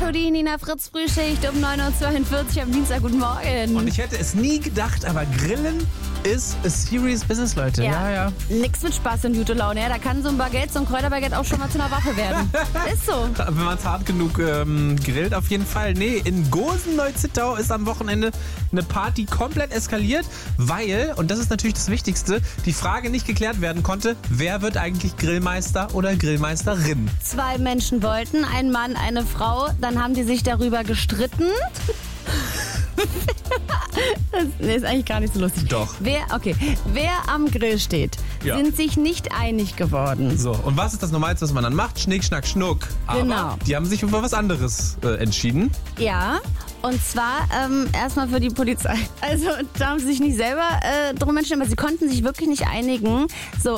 Cody, Nina Fritz, Frühschicht um 9.42 Uhr am Dienstag. Guten Morgen. Und ich hätte es nie gedacht, aber Grillen ist a serious business, Leute. Ja. Nix mit Spaß und gute Laune. Ja, da kann so ein Baguette, so ein Kräuterbaguette auch schon mal zu einer Waffe werden. Ist so. Wenn man es hart genug grillt, auf jeden Fall. Nee, in Gosen-Neuzittau ist am Wochenende eine Party komplett eskaliert, weil, und das ist natürlich das Wichtigste, die Frage nicht geklärt werden konnte, wer wird eigentlich Grillmeister oder Grillmeisterin? 2 Menschen wollten, ein Mann, eine Frau. Dann haben die sich darüber gestritten. Nee, ist eigentlich gar nicht so lustig. Doch. Wer am Grill steht, sind sich nicht einig geworden. So, und was ist das Normalste, was man dann macht? Schnick, schnack, schnuck. Aber Genau. die haben sich für was anderes entschieden. Ja, und zwar erstmal für die Polizei. Also da haben sie sich nicht selber drum entschieden, aber sie konnten sich wirklich nicht einigen. So,